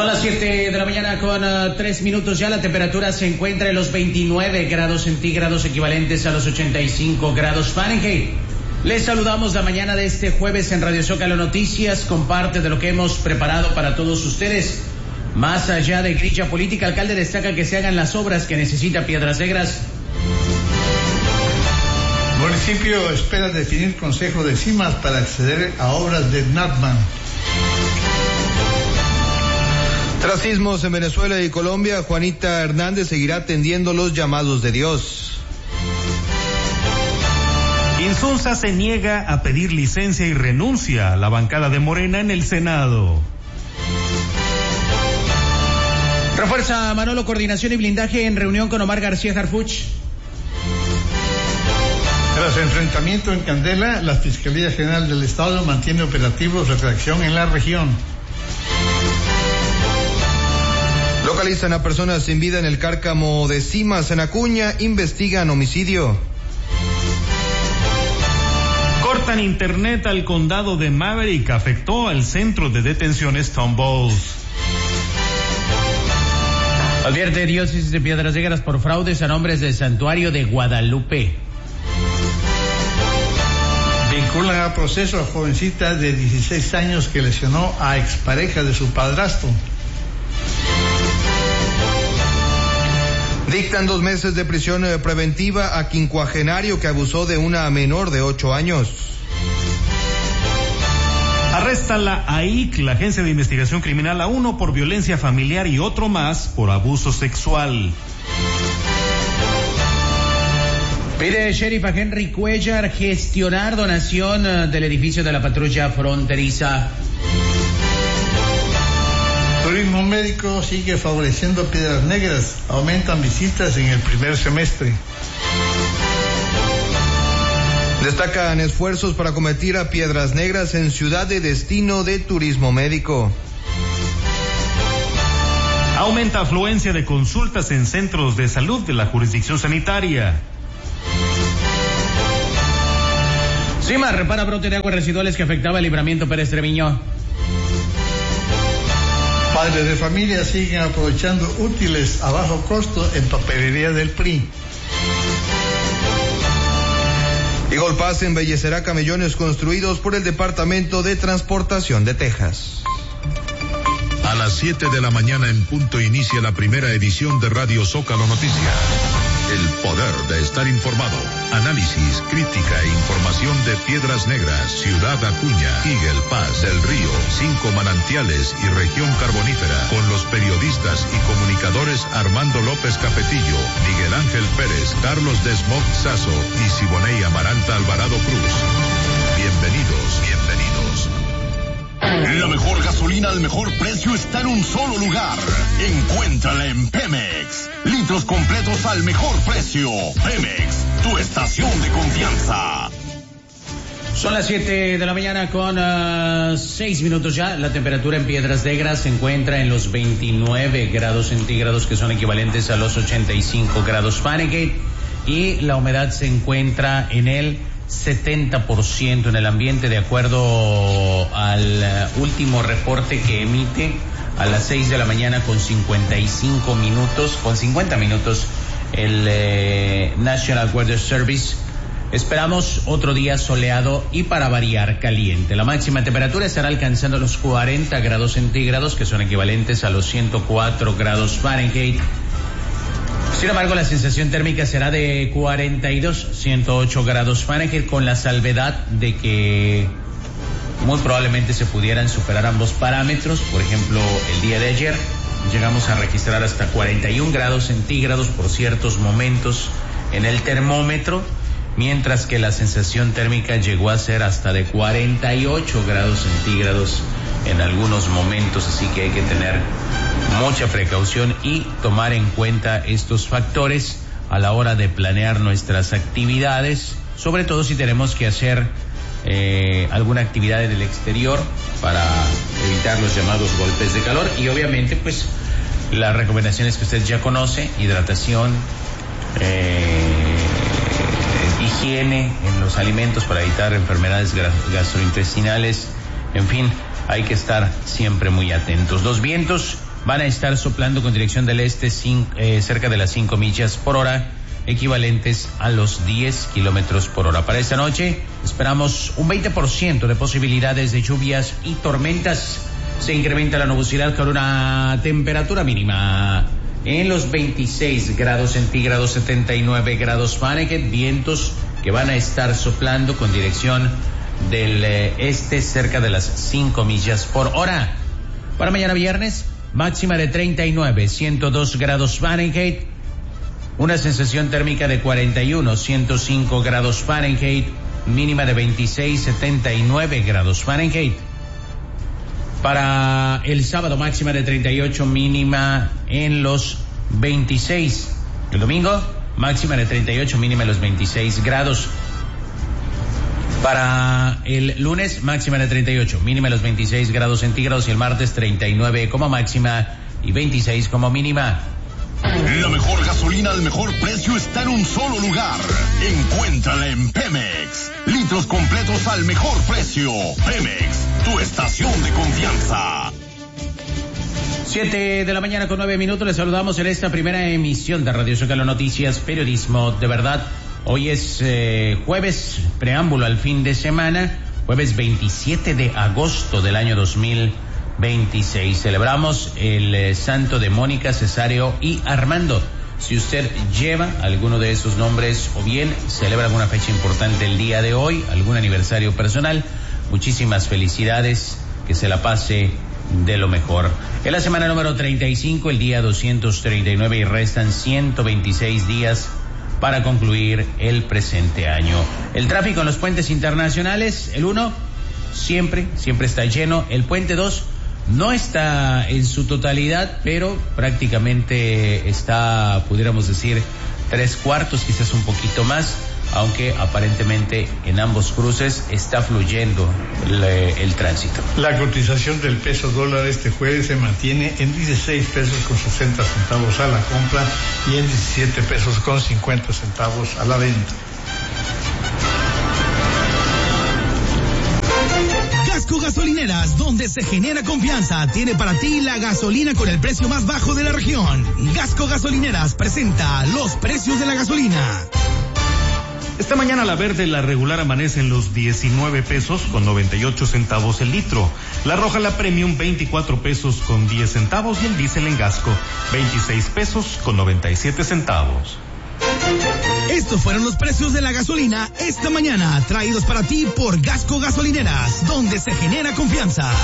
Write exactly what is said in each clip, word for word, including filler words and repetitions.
Son las siete de la mañana con uh, tres minutos ya. La temperatura se encuentra en los veintinueve grados centígrados, equivalentes a los ochenta y cinco grados Fahrenheit. Les saludamos la mañana de este jueves en Radio Zócalo Noticias con parte de lo que hemos preparado para todos ustedes. Más allá de grilla política, alcalde destaca que se hagan las obras que necesita Piedras Negras. Municipio espera definir consejo de cimas para acceder a obras de Natman. Tras sismos en Venezuela y Colombia, Juanita Hernández seguirá atendiendo los llamados de Dios. Insunza se niega a pedir licencia y renuncia a la bancada de Morena en el Senado. Refuerza Manolo coordinación y blindaje en reunión con Omar García Harfuch. Tras enfrentamiento en Candela, la Fiscalía General del Estado mantiene operativos de reacción en la región. Localizan a personas sin vida en el cárcamo de Cimas en Acuña, investigan homicidio. Cortan internet al condado de Maverick, afectó al centro de detenciones Tom Bowles. Advierte diócesis de Piedras Negras por fraudes a nombres del santuario de Guadalupe. Vinculan a proceso a jovencita de dieciséis años que lesionó a expareja de su padrastro. Dictan dos meses de prisión preventiva a quincuagenario que abusó de una menor de ocho años. Arresta la A I C, la Agencia de Investigación Criminal, a uno por violencia familiar y otro más por abuso sexual. Pide sheriff a Henry Cuellar gestionar donación del edificio de la patrulla fronteriza. Turismo médico sigue favoreciendo Piedras Negras. Aumentan visitas en el primer semestre. Destacan esfuerzos para convertir a Piedras Negras en ciudad de destino de turismo médico. Aumenta afluencia de consultas en centros de salud de la jurisdicción sanitaria. Cima repara brote de aguas residuales que afectaba el Libramiento Pérez Treviño. Padres de familia siguen aprovechando útiles a bajo costo en papelería del P R I. Eagle Pass embellecerá camellones construidos por el Departamento de Transportación de Texas. A las siete de la mañana en punto inicia la primera edición de Radio Zócalo Noticias. El poder de estar informado. Análisis, crítica e información de Piedras Negras, Ciudad Acuña, Eagle Pass, El Río, Cinco Manantiales y Región Carbonífera, con los periodistas y comunicadores Armando López Capetillo, Miguel Ángel Pérez, Carlos Desmond Sazo y Siboney Amaranta Alvarado Cruz. Bienvenidos, bienvenidos. La mejor gasolina al mejor precio está en un solo lugar. Encuéntrala en Pemex. Litros completos al mejor precio. Pemex, tu estación de confianza. Son las siete de la mañana con uh, seis minutos ya. La temperatura en Piedras Negras se encuentra en los veintinueve grados centígrados, que son equivalentes a los ochenta y cinco grados Fahrenheit. Y la humedad se encuentra en el setenta por ciento en el ambiente, de acuerdo al uh, último reporte que emite a las seis de la mañana con cincuenta y cinco minutos, con cincuenta minutos, el eh, National Weather Service. Esperamos otro día soleado y, para variar, caliente. La máxima temperatura estará alcanzando los cuarenta grados centígrados, que son equivalentes a los ciento cuatro grados Fahrenheit. Sin embargo, la sensación térmica será de cuarenta y dos, ciento ocho grados Fahrenheit, con la salvedad de que muy probablemente se pudieran superar ambos parámetros. Por ejemplo, el día de ayer llegamos a registrar hasta cuarenta y un grados centígrados por ciertos momentos en el termómetro, mientras que la sensación térmica llegó a ser hasta de cuarenta y ocho grados centígrados en algunos momentos, así que hay que tener mucha precaución y tomar en cuenta estos factores a la hora de planear nuestras actividades, sobre todo si tenemos que hacer eh, alguna actividad en el exterior para evitar los llamados golpes de calor. Y obviamente pues las recomendaciones que usted ya conoce: hidratación, eh, higiene en los alimentos para evitar enfermedades gastrointestinales, en fin, hay que estar siempre muy atentos. Los vientos van a estar soplando con dirección del este cinco, eh, cerca de las cinco millas por hora, equivalentes a los diez kilómetros por hora. Para esta noche esperamos un veinte por ciento de posibilidades de lluvias y tormentas. Se incrementa la nubosidad con una temperatura mínima en los veintiséis grados centígrados, setenta y nueve grados Fahrenheit, vientos que van a estar soplando con dirección del eh, este cerca de las cinco millas por hora. Para mañana viernes, máxima de treinta y nueve, ciento dos grados Fahrenheit, una sensación térmica de cuarenta y uno, ciento cinco grados Fahrenheit, mínima de veintiséis, setenta y nueve grados Fahrenheit. Para el sábado, máxima de treinta y ocho, mínima en los veintiséis. El domingo, máxima de treinta y ocho, mínima en los veintiséis grados. Para el lunes, máxima de treinta y ocho, mínima en los veintiséis grados centígrados, y el martes treinta y nueve como máxima y veintiséis como mínima. La mejor gasolina al mejor precio está en un solo lugar. Encuéntrala en Pemex. Litros completos al mejor precio. Pemex, tu estación de confianza. Siete de la mañana con nueve minutos. Les saludamos en esta primera emisión de Radio Zócalo Noticias, periodismo de verdad. Hoy es eh, jueves, preámbulo al fin de semana, jueves veintisiete de agosto del año dos mil veintiséis. Celebramos el eh, santo de Mónica, Cesario y Armando. Si usted lleva alguno de esos nombres o bien celebra alguna fecha importante el día de hoy, algún aniversario personal, muchísimas felicidades, que se la pase de lo mejor. En la semana número treinta y cinco, el día doscientos treinta y nueve, y restan ciento veintiséis días para concluir el presente año. El tráfico en los puentes internacionales, el uno, siempre, siempre está lleno. El puente dos no está en su totalidad, pero prácticamente está, pudiéramos decir, tres cuartos, quizás un poquito más, aunque aparentemente en ambos cruces está fluyendo el, el tránsito. La cotización del peso dólar este jueves se mantiene en dieciséis pesos con sesenta centavos a la compra y en diecisiete pesos con cincuenta centavos a la venta. Gasco Gasolineras, donde se genera confianza, tiene para ti la gasolina con el precio más bajo de la región. Gasco Gasolineras presenta los precios de la gasolina. Esta mañana la verde, la regular, amanece en los diecinueve pesos con noventa y ocho centavos el litro. La roja, la premium, veinticuatro pesos con diez centavos, y el diésel en Gasco, veintiséis pesos con noventa y siete centavos. Estos fueron los precios de la gasolina esta mañana, traídos para ti por Gasco Gasolineras, donde se genera confianza.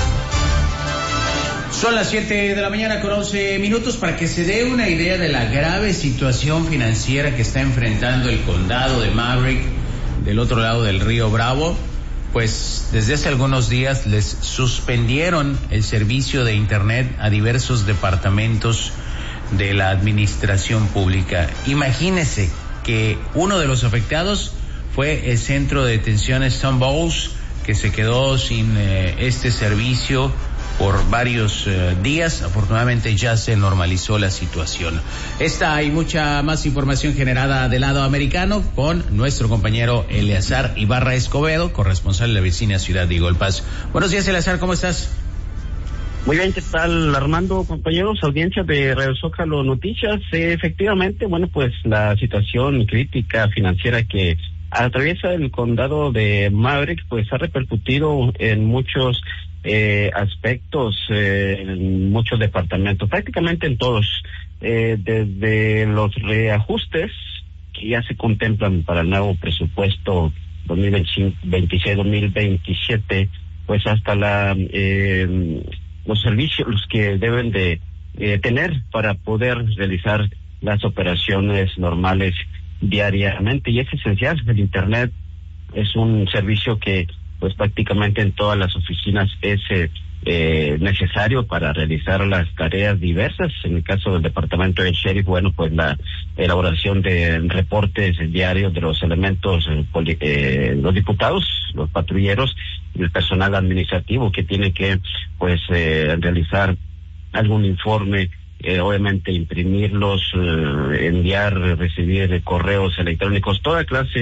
Son las siete de la mañana con once minutos. Para que se dé una idea de la grave situación financiera que está enfrentando el condado de Maverick, del otro lado del río Bravo, pues desde hace algunos días les suspendieron el servicio de internet a diversos departamentos de la administración pública. Imagínese que uno de los afectados fue el centro de detención Stone Bowls, que se quedó sin eh, este servicio por varios eh, días. Afortunadamente ya se normalizó la situación. Esta y mucha más información generada del lado americano con nuestro compañero Eleazar Ibarra Escobedo, corresponsal de la vecina ciudad de Eagle Pass. Buenos días, Eleazar, ¿cómo estás? Muy bien, ¿qué tal, Armando, compañeros, audiencia de Radio Zócalo Noticias? Eh, efectivamente, bueno, pues la situación crítica financiera que atraviesa el condado de Maverick, pues ha repercutido en muchos eh, aspectos, eh, en muchos departamentos, prácticamente en todos, eh, desde los reajustes que ya se contemplan para el nuevo presupuesto dos mil veintiséis dos mil veintisiete, pues hasta la eh, los servicios los que deben de eh, tener para poder realizar las operaciones normales diariamente, y es esencial. El internet es un servicio que pues prácticamente en todas las oficinas es eh, eh, necesario para realizar las tareas diversas. En el caso del departamento del sheriff, bueno, pues la elaboración de reportes diarios de los elementos, eh, poli, eh, los diputados, los patrulleros y el personal administrativo que tiene que pues eh, realizar algún informe, eh, obviamente imprimirlos, eh, enviar, recibir correos electrónicos, toda clase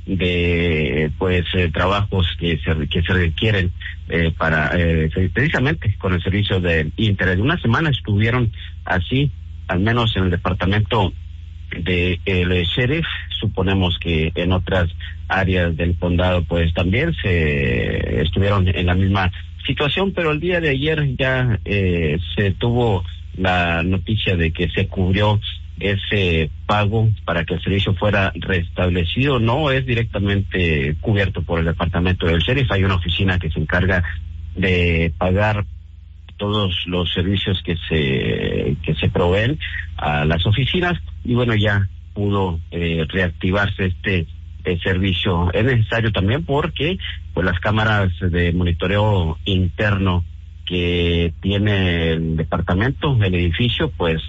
de pues eh, trabajos que se que se requieren eh, para eh, precisamente con el servicio de Internet. Una semana estuvieron así, al menos en el departamento de el sheriff. Suponemos que en otras áreas del condado pues también se estuvieron en la misma situación, pero el día de ayer ya eh, se tuvo la noticia de que se cubrió ese pago para que el servicio fuera restablecido. No es directamente cubierto por el departamento del sheriff. Hay una oficina que se encarga de pagar todos los servicios que se que se proveen a las oficinas, y bueno, ya pudo eh, reactivarse este eh, servicio. Es necesario también porque pues las cámaras de monitoreo interno que tiene el departamento, el edificio, pues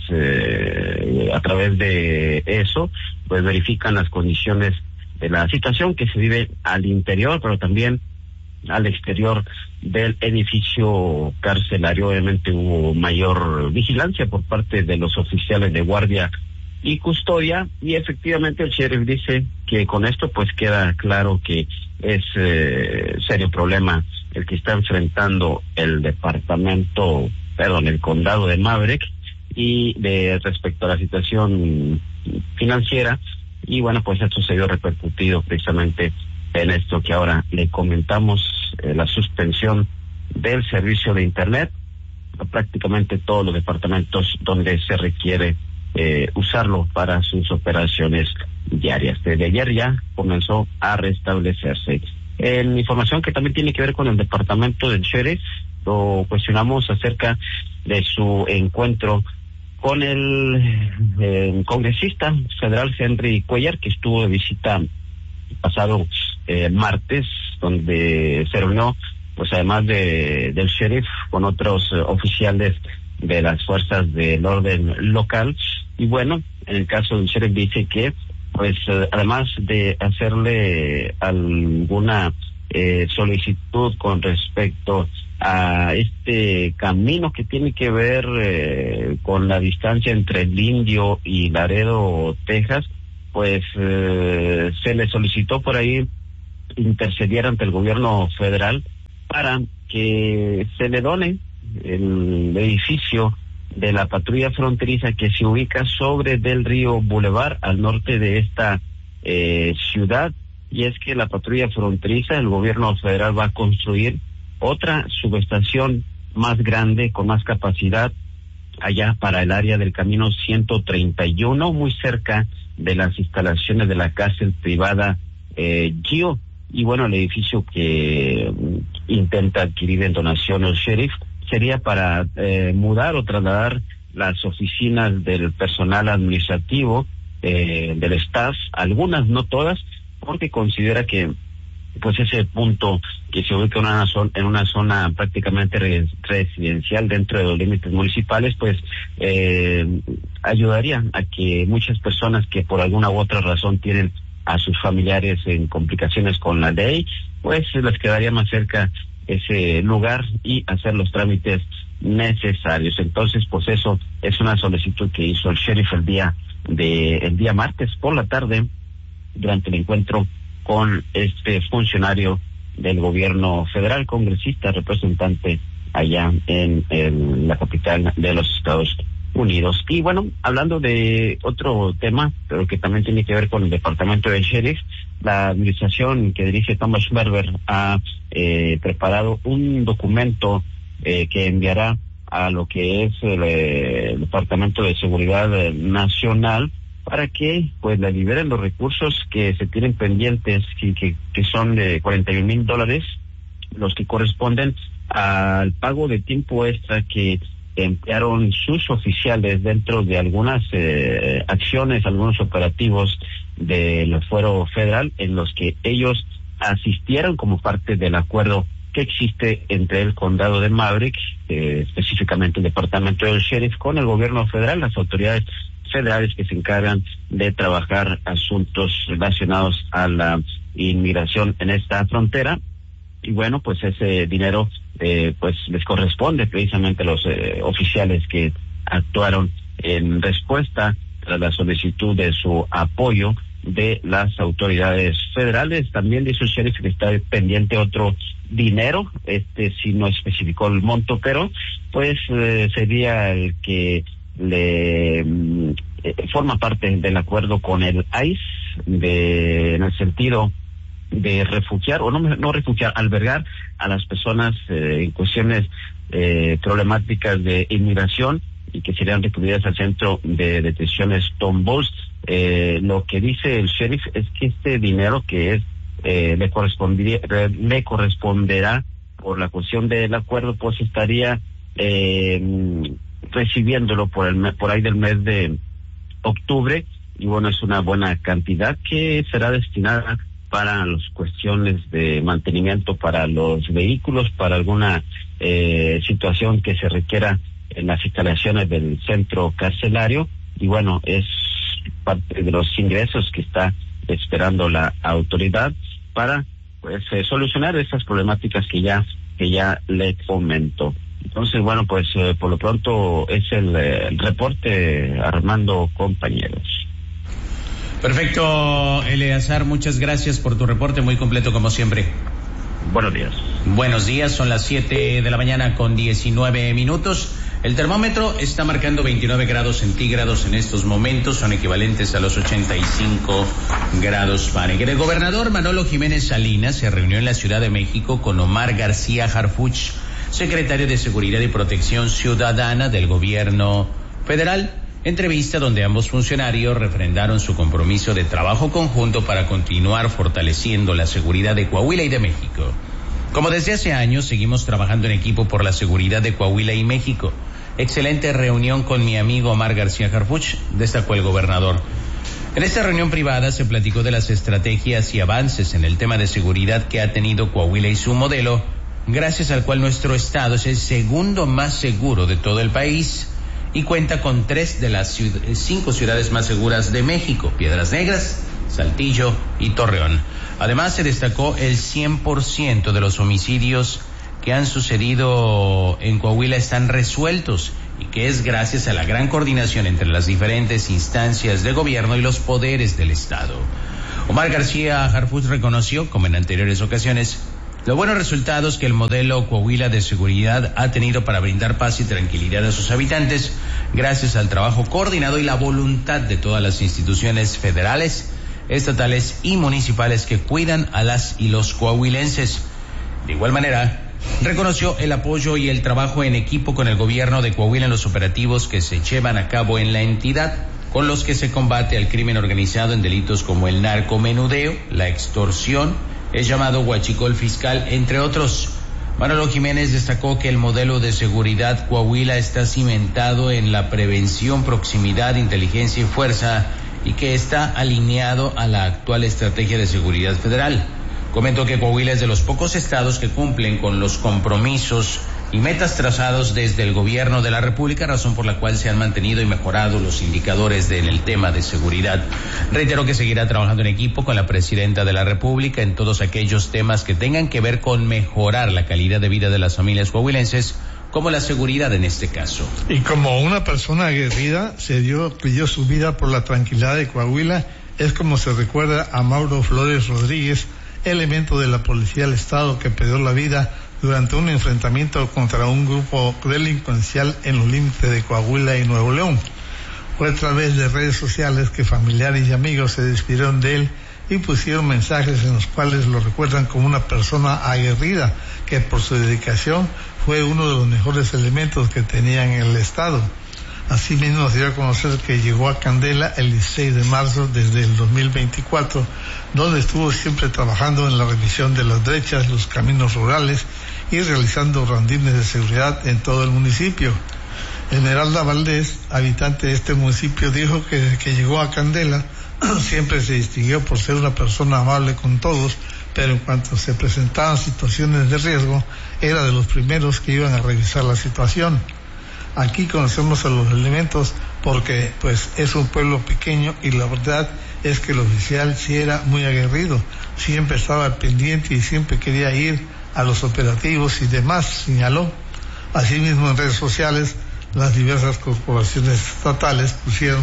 eh, a través de eso pues verifican las condiciones de la situación que se vive al interior, pero también al exterior del edificio carcelario. Obviamente hubo mayor vigilancia por parte de los oficiales de guardia y custodia, y efectivamente el sheriff dice que con esto pues queda claro que es eh, serio problema el que está enfrentando el departamento, perdón, el condado de Maverick, y de respecto a la situación financiera, y bueno, pues esto se vio repercutido precisamente en esto que ahora le comentamos, eh, la suspensión del servicio de Internet a prácticamente todos los departamentos donde se requiere eh, usarlo para sus operaciones diarias. Desde ayer ya comenzó a restablecerse. En información que también tiene que ver con el departamento del sheriff, lo cuestionamos acerca de su encuentro con el eh, congresista federal Henry Cuellar, que estuvo de visita pasado eh, martes, donde se reunió, pues además de del sheriff, con otros eh, oficiales de las fuerzas del orden local. Y bueno, en el caso del sheriff dice que pues eh, además de hacerle alguna eh, solicitud con respecto a este camino que tiene que ver eh, con la distancia entre el Indio y Laredo, Texas, pues eh, se le solicitó por ahí intercediera ante el gobierno federal para que se le done el edificio de la patrulla fronteriza que se ubica sobre del río Boulevard, al norte de esta eh, ciudad. Y es que la patrulla fronteriza, el gobierno federal va a construir otra subestación más grande, con más capacidad, allá para el área del camino ciento treinta y uno, muy cerca de las instalaciones de la cárcel privada eh, Gio. Y bueno, el edificio que mm, intenta adquirir en donación el sheriff sería para eh, mudar o trasladar las oficinas del personal administrativo eh, del staff, algunas, no todas, porque considera que pues ese punto que se ubica en una zona, en una zona prácticamente residencial dentro de los límites municipales, pues eh, ayudaría a que muchas personas que por alguna u otra razón tienen a sus familiares en complicaciones con la ley, pues les quedaría más cerca ese lugar y hacer los trámites necesarios. Entonces, pues eso es una solicitud que hizo el sheriff el día de el día martes por la tarde, durante el encuentro con este funcionario del gobierno federal, congresista, representante allá en, en la capital de los Estados Unidos. Y bueno, hablando de otro tema, pero que también tiene que ver con el departamento del sheriff, la administración que dirige Thomas Schmerber ha eh, preparado un documento eh, que enviará a lo que es el, eh, el Departamento de Seguridad Nacional, para que pues le liberen los recursos que se tienen pendientes, y que, que son de cuarenta y un mil dólares, los que corresponden al pago de tiempo extra que emplearon sus oficiales dentro de algunas eh, acciones, algunos operativos del fuero federal, en los que ellos asistieron como parte del acuerdo que existe entre el condado de Maverick, eh, específicamente el departamento del sheriff, con el gobierno federal, las autoridades federales que se encargan de trabajar asuntos relacionados a la inmigración en esta frontera. Y bueno, pues ese dinero eh, pues les corresponde precisamente a los eh, oficiales que actuaron en respuesta a la solicitud de su apoyo de las autoridades federales. También dice el sheriff que está pendiente otro dinero, este sí no especificó el monto, pero pues eh, sería el que le eh, forma parte del acuerdo con el I C E, de, en el sentido de refugiar, o no, no refugiar, albergar a las personas eh, en cuestiones eh, problemáticas de inmigración y que serían recluidas al centro de detenciones Tom Bowles. Eh, lo que dice el sheriff es que este dinero que es eh, le correspondería, le corresponderá por la cuestión del acuerdo, pues estaría eh, recibiéndolo por el por ahí del mes de octubre, y bueno, es una buena cantidad que será destinada para las cuestiones de mantenimiento para los vehículos, para alguna eh, situación que se requiera en las instalaciones del centro carcelario, y bueno, es parte de los ingresos que está esperando la autoridad para pues eh, solucionar esas problemáticas que ya que ya le comento. Entonces, bueno, pues eh, por lo pronto es el, eh, el reporte, Armando, compañeros. Perfecto, Eleazar, muchas gracias por tu reporte, muy completo como siempre. Buenos días. Buenos días, son las siete de la mañana con diecinueve minutos. El termómetro está marcando veintinueve grados centígrados en estos momentos, son equivalentes a los ochenta y cinco grados Fahrenheit. El gobernador Manolo Jiménez Salinas se reunió en la Ciudad de México con Omar García Harfuch, secretario de Seguridad y Protección Ciudadana del gobierno federal. Entrevista donde ambos funcionarios refrendaron su compromiso de trabajo conjunto para continuar fortaleciendo la seguridad de Coahuila y de México. Como desde hace años seguimos trabajando en equipo por la seguridad de Coahuila y México. Excelente reunión con mi amigo Omar García Harfuch, destacó el gobernador. En esta reunión privada se platicó de las estrategias y avances en el tema de seguridad que ha tenido Coahuila y su modelo, gracias al cual nuestro estado es el segundo más seguro de todo el país y cuenta con tres de las ciud- cinco ciudades más seguras de México: Piedras Negras, Saltillo y Torreón. Además, se destacó el cien por ciento de los homicidios que han sucedido en Coahuila están resueltos, y que es gracias a la gran coordinación entre las diferentes instancias de gobierno y los poderes del Estado. Omar García Harfuch reconoció, como en anteriores ocasiones, los buenos resultados que el modelo Coahuila de seguridad ha tenido para brindar paz y tranquilidad a sus habitantes, gracias al trabajo coordinado y la voluntad de todas las instituciones federales, estatales y municipales que cuidan a las y los coahuilenses. De igual manera, reconoció el apoyo y el trabajo en equipo con el gobierno de Coahuila en los operativos que se llevan a cabo en la entidad, con los que se combate al crimen organizado en delitos como el narcomenudeo, la extorsión, el llamado huachicol fiscal, entre otros. Manolo Jiménez destacó que el modelo de seguridad Coahuila está cimentado en la prevención, proximidad, inteligencia y fuerza, y que está alineado a la actual estrategia de seguridad federal. Comentó que Coahuila es de los pocos estados que cumplen con los compromisos y metas trazados desde el gobierno de la República, razón por la cual se han mantenido y mejorado los indicadores en el tema de seguridad. Reiteró que seguirá trabajando en equipo con la presidenta de la República en todos aquellos temas que tengan que ver con mejorar la calidad de vida de las familias coahuilenses, como la seguridad en este caso. Y como una persona aguerrida se dio, pidió su vida por la tranquilidad de Coahuila, es como se recuerda a Mauro Flores Rodríguez, elemento de la Policía del Estado que perdió la vida durante un enfrentamiento contra un grupo delincuencial en los límites de Coahuila y Nuevo León. Fue a través de redes sociales que familiares y amigos se despidieron de él y pusieron mensajes en los cuales lo recuerdan como una persona aguerrida que por su dedicación fue uno de los mejores elementos que tenía en el estado. Asimismo, se dio a conocer que llegó a Candela el dieciséis de marzo desde el dos mil veinticuatro, donde estuvo siempre trabajando en la revisión de las brechas, los caminos rurales y realizando rondines de seguridad en todo el municipio. Esmeralda Valdés, habitante de este municipio, dijo que desde que llegó a Candela siempre se distinguió por ser una persona amable con todos, pero en cuanto se presentaban situaciones de riesgo, era de los primeros que iban a revisar la situación. Aquí conocemos a los elementos porque pues es un pueblo pequeño y la verdad es que el oficial sí era muy aguerrido, siempre estaba pendiente y siempre quería ir a los operativos y demás, señaló. Asimismo, en redes sociales, las diversas corporaciones estatales pusieron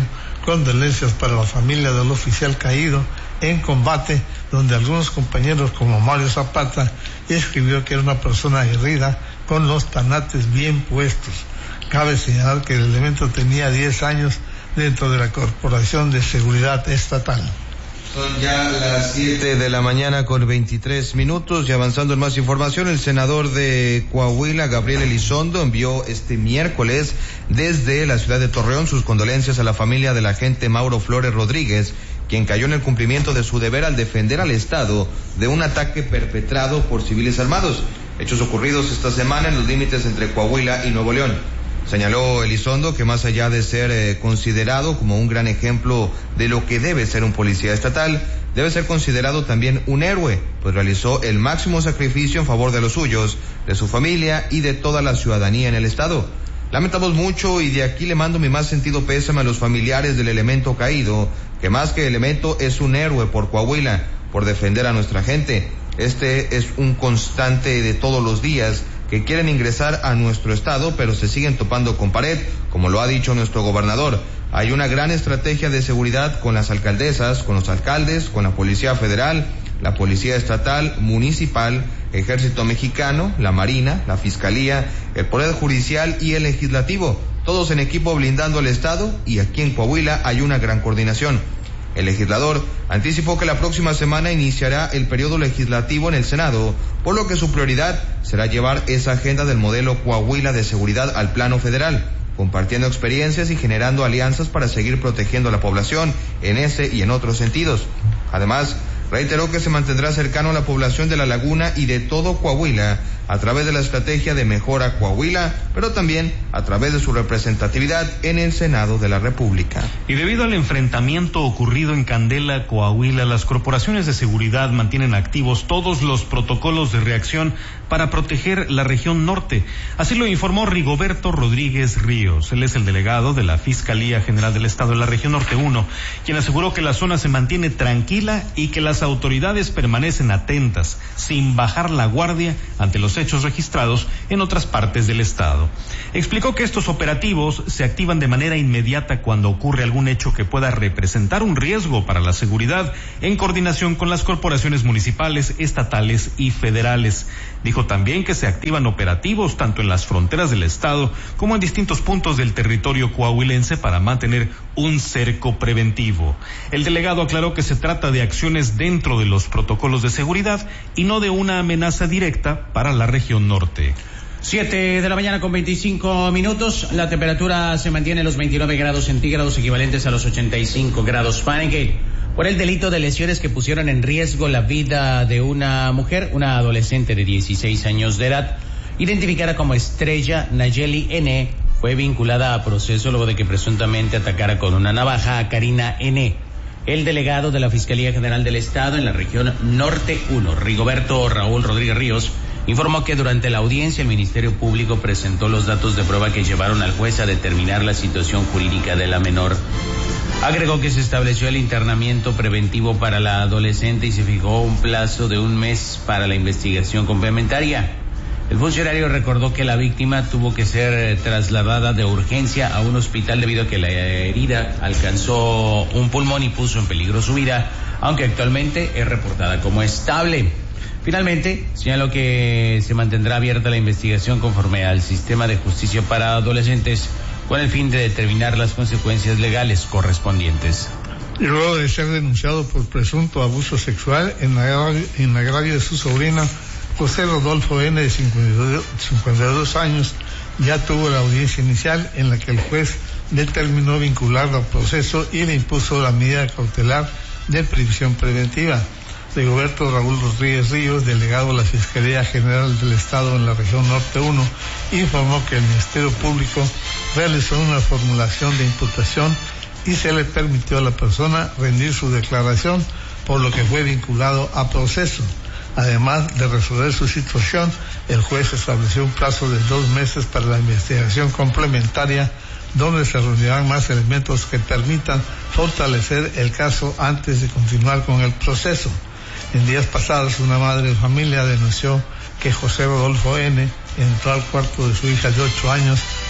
condolencias para la familia del oficial caído en combate, donde algunos compañeros como Mario Zapata escribió que era una persona aguerrida con los tanates bien puestos. Cabe señalar que el elemento tenía diez años dentro de la Corporación de Seguridad Estatal. Son ya las siete de la mañana con veintitrés minutos y avanzando en más información, el senador de Coahuila, Gabriel Elizondo, envió este miércoles desde la ciudad de Torreón sus condolencias a la familia del agente Mauro Flores Rodríguez, quien cayó en el cumplimiento de su deber al defender al Estado de un ataque perpetrado por civiles armados, hechos ocurridos esta semana en los límites entre Coahuila y Nuevo León. Señaló Elizondo que más allá de ser eh, considerado como un gran ejemplo de lo que debe ser un policía estatal, debe ser considerado también un héroe, pues realizó el máximo sacrificio en favor de los suyos, de su familia y de toda la ciudadanía en el estado. Lamentamos mucho y de aquí le mando mi más sentido pésame a los familiares del elemento caído, que más que elemento es un héroe por Coahuila, por defender a nuestra gente. Este es un constante de todos los días, que quieren ingresar a nuestro estado, pero se siguen topando con pared, como lo ha dicho nuestro gobernador. Hay una gran estrategia de seguridad con las alcaldesas, con los alcaldes, con la Policía Federal, la Policía Estatal, Municipal, Ejército Mexicano, la Marina, la Fiscalía, el Poder Judicial y el Legislativo, todos en equipo blindando al estado, y aquí en Coahuila hay una gran coordinación. El legislador anticipó que la próxima semana iniciará el periodo legislativo en el Senado, por lo que su prioridad será llevar esa agenda del modelo Coahuila de seguridad al plano federal, compartiendo experiencias y generando alianzas para seguir protegiendo a la población en ese y en otros sentidos. Además, reiteró que se mantendrá cercano a la población de La Laguna y de todo Coahuila a través de la estrategia de Mejora Coahuila, pero también a través de su representatividad en el Senado de la República. Y debido al enfrentamiento ocurrido en Candela, Coahuila, las corporaciones de seguridad mantienen activos todos los protocolos de reacción para proteger la región norte. Así lo informó Rigoberto Rodríguez Ríos. Él es el delegado de la Fiscalía General del Estado de la región norte uno, quien aseguró que la zona se mantiene tranquila y que las autoridades permanecen atentas, sin bajar la guardia ante los hechos registrados en otras partes del estado. Explicó que estos operativos se activan de manera inmediata cuando ocurre algún hecho que pueda representar un riesgo para la seguridad, en coordinación con las corporaciones municipales, estatales y federales. Dijo también que se activan operativos tanto en las fronteras del estado como en distintos puntos del territorio coahuilense para mantener un cerco preventivo. El delegado aclaró que se trata de acciones dentro de los protocolos de seguridad y no de una amenaza directa para la región norte. Siete de la mañana con veinticinco minutos. La temperatura se mantiene en los veintinueve grados centígrados, equivalentes a los ochenta y cinco grados Fahrenheit, por el delito de lesiones que pusieron en riesgo la vida de una mujer, una adolescente de dieciséis años de edad, identificada como Estrella Nayeli N. Fue vinculada a proceso luego de que presuntamente atacara con una navaja a Karina N. El delegado de la Fiscalía General del Estado en la región Norte uno, Rigoberto Raúl Rodríguez Ríos, informó que durante la audiencia el Ministerio Público presentó los datos de prueba que llevaron al juez a determinar la situación jurídica de la menor. Agregó que se estableció el internamiento preventivo para la adolescente y se fijó un plazo de un mes para la investigación complementaria. El funcionario recordó que la víctima tuvo que ser trasladada de urgencia a un hospital debido a que la herida alcanzó un pulmón y puso en peligro su vida, aunque actualmente es reportada como estable. Finalmente, señaló que se mantendrá abierta la investigación conforme al sistema de justicia para adolescentes, con el fin de determinar las consecuencias legales correspondientes. Y luego de ser denunciado por presunto abuso sexual en agravio, en agravio de su sobrina, José Rodolfo N., de cincuenta y dos años, ya tuvo la audiencia inicial en la que el juez determinó vincularlo al proceso y le impuso la medida cautelar de prisión preventiva. Rigoberto Raúl Rodríguez Ríos, delegado de la Fiscalía General del Estado en la región Norte uno, informó que el Ministerio Público realizó una formulación de imputación y se le permitió a la persona rendir su declaración, por lo que fue vinculado a proceso. Además de resolver su situación, el juez estableció un plazo de dos meses para la investigación complementaria, donde se reunirán más elementos que permitan fortalecer el caso antes de continuar con el proceso. En días pasados, una madre de familia denunció que José Rodolfo N. entró al cuarto de su hija de ocho años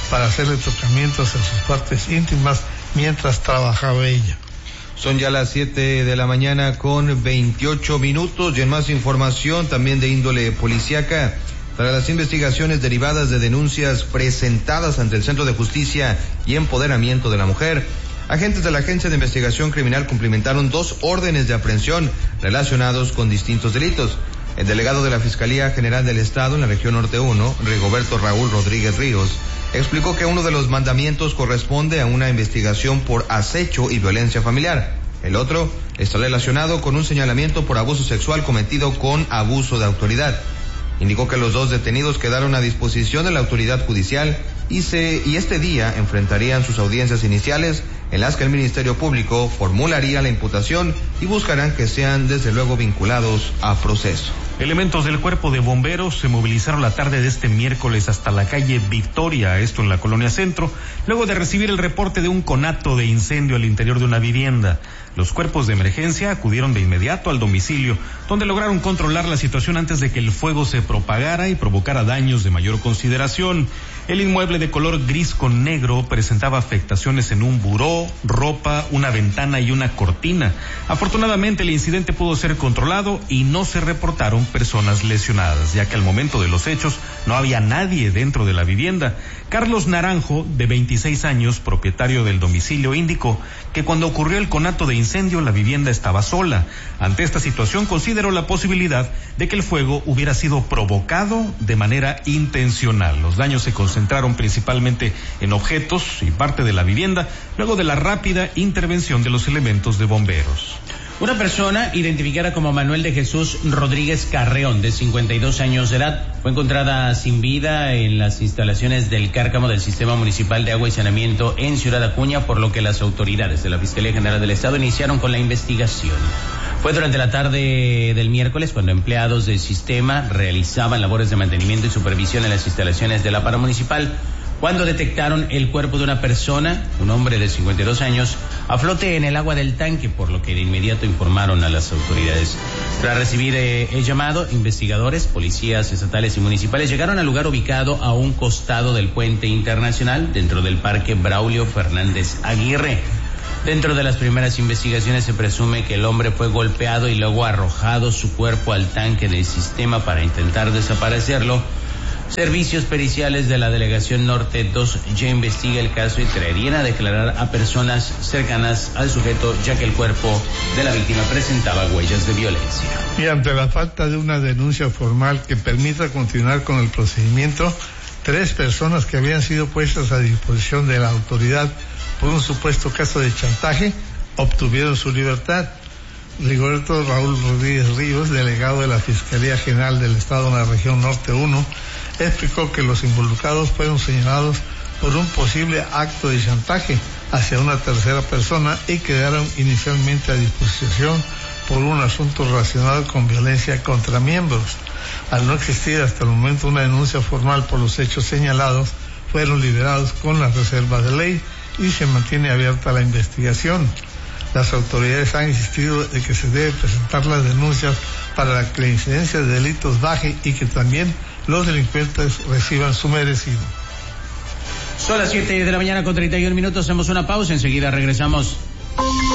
para hacerle tocamientos a sus partes íntimas mientras trabajaba ella. Son ya las siete de la mañana con veintiocho minutos y en más información también de índole policíaca. Para las investigaciones derivadas de denuncias presentadas ante el Centro de Justicia y Empoderamiento de la Mujer, agentes de la Agencia de Investigación Criminal cumplimentaron dos órdenes de aprehensión relacionados con distintos delitos. El delegado de la Fiscalía General del Estado en la región Norte uno, Rigoberto Raúl Rodríguez Ríos, explicó que uno de los mandamientos corresponde a una investigación por acecho y violencia familiar. El otro está relacionado con un señalamiento por abuso sexual cometido con abuso de autoridad. Indicó que los dos detenidos quedaron a disposición de la autoridad judicial y, se, y este día enfrentarían sus audiencias iniciales en las que el Ministerio Público formularía la imputación y buscarán que sean desde luego vinculados a proceso. Elementos del Cuerpo de Bomberos se movilizaron la tarde de este miércoles hasta la calle Victoria, esto en la Colonia Centro, luego de recibir el reporte de un conato de incendio al interior de una vivienda. Los cuerpos de emergencia acudieron de inmediato al domicilio, donde lograron controlar la situación antes de que el fuego se propagara y provocara daños de mayor consideración. El inmueble de color gris con negro presentaba afectaciones en un buró, ropa, una ventana y una cortina. Afortunadamente el incidente pudo ser controlado y no se reportaron personas lesionadas, ya que al momento de los hechos no había nadie dentro de la vivienda. Carlos Naranjo, de veintiséis años, propietario del domicilio, indicó que cuando ocurrió el conato de incendio la vivienda estaba sola. Ante esta situación consideró la posibilidad de que el fuego hubiera sido provocado de manera intencional. Los daños se concentraron principalmente en objetos y parte de la vivienda, luego de la rápida intervención de los elementos de bomberos. Una persona identificada como Manuel de Jesús Rodríguez Carreón, de cincuenta y dos años de edad, fue encontrada sin vida en las instalaciones del Cárcamo del Sistema Municipal de Agua y Saneamiento en Ciudad Acuña, por lo que las autoridades de la Fiscalía General del Estado iniciaron con la investigación. Fue durante la tarde del miércoles cuando empleados del sistema realizaban labores de mantenimiento y supervisión en las instalaciones de la Paramunicipal, cuando detectaron el cuerpo de una persona, un hombre de cincuenta y dos años, a flote en el agua del tanque, por lo que de inmediato informaron a las autoridades. Tras recibir eh, el llamado, investigadores, policías estatales y municipales llegaron al lugar ubicado a un costado del puente internacional, dentro del Parque Braulio Fernández Aguirre. Dentro de las primeras investigaciones se presume que el hombre fue golpeado y luego arrojado su cuerpo al tanque del sistema para intentar desaparecerlo. Servicios periciales de la Delegación Norte dos ya investiga el caso y traerían a declarar a personas cercanas al sujeto, ya que el cuerpo de la víctima presentaba huellas de violencia. Y ante la falta de una denuncia formal que permita continuar con el procedimiento, tres personas que habían sido puestas a disposición de la autoridad por un supuesto caso de chantaje obtuvieron su libertad. Rigoberto Raúl Rodríguez Ríos, delegado de la Fiscalía General del Estado en la región Norte uno, explicó que los involucrados fueron señalados por un posible acto de chantaje hacia una tercera persona y quedaron inicialmente a disposición por un asunto relacionado con violencia contra miembros. Al no existir hasta el momento una denuncia formal por los hechos señalados, fueron liberados con las reservas de ley y se mantiene abierta la investigación. Las autoridades han insistido en que se debe presentar las denuncias para que la incidencia de delitos baje y que también los delincuentes reciban su merecido. Son las siete de la mañana con treinta y un minutos, hacemos una pausa, enseguida regresamos.